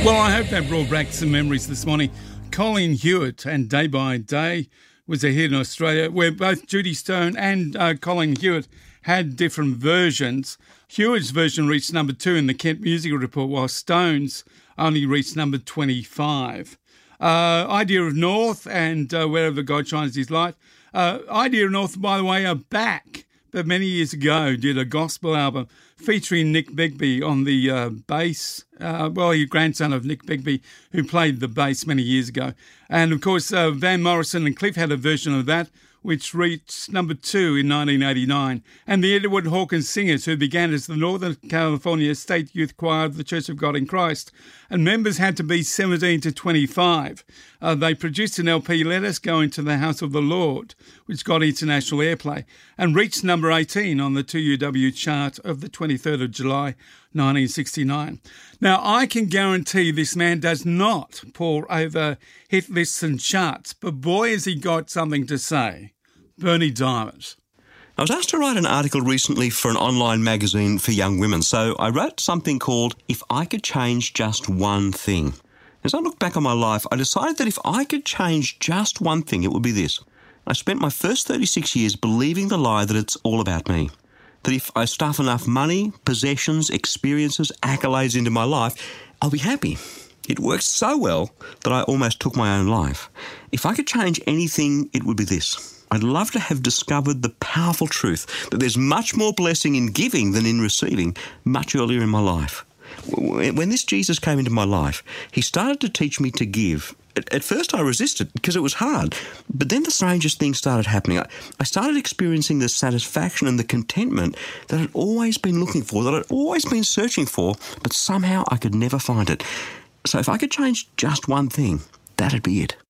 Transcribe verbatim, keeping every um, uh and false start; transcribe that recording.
Well, I hope that brought back some memories this morning. Colin Hewitt and Day by Day was a hit in Australia, where both Judy Stone and uh, Colin Hewitt had different versions. Hewitt's version reached number two in the Kent Music Report, while Stone's only reached number twenty-five. Uh, Idea of North and uh, Wherever God Shines His Light. Uh, Idea of North, by the way, are back, but many years ago did a gospel album featuring Nick Begbie on the uh, bass. Uh, well, he's grandson of Nick Begbie, who played the bass many years ago. And, of course, uh, Van Morrison and Cliff had a version of that, which reached number two in nineteen eighty-nine. And the Edward Hawkins Singers, who began as the Northern California State Youth Choir of the Church of God in Christ. And members had to be seventeen to twenty-five. Uh, they produced an L P, Let Us Go Into the House of the Lord, which got international airplay, and reached number eighteen on the two U W chart of the twenty-third of July, nineteen sixty-nine. Now, I can guarantee this man does not pore over hit lists and charts, but boy, has he got something to say. Bernie Diamond. I was asked to write an article recently for an online magazine for young women, so I wrote something called If I Could Change Just One Thing. As I look back on my life, I decided that if I could change just one thing, it would be this. I spent my first thirty-six years believing the lie that it's all about me. That if I stuff enough money, possessions, experiences, accolades into my life, I'll be happy. It worked so well that I almost took my own life. If I could change anything, it would be this. I'd love to have discovered the powerful truth that there's much more blessing in giving than in receiving much earlier in my life. When this Jesus came into my life, he started to teach me to give. At first I resisted because it was hard, but then the strangest things started happening. I started experiencing the satisfaction and the contentment that I'd always been looking for, that I'd always been searching for, but somehow I could never find it. So if I could change just one thing, that'd be it.